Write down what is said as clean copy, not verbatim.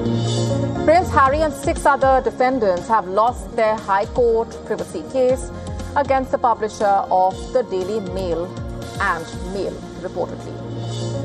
Prince Harry and 6 other defendants have lost their High Court privacy case against the publisher of the Daily Mail and Mail, reportedly.